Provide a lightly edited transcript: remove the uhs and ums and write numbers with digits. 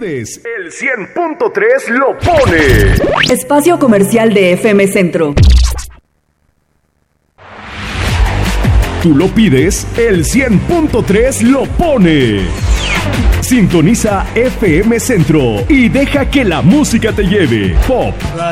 pides, el 100.3 lo pone. Espacio comercial de FM Centro. Tú lo pides, el 100.3 lo pone. Sintoniza FM Centro y deja que la música te lleve. Pop,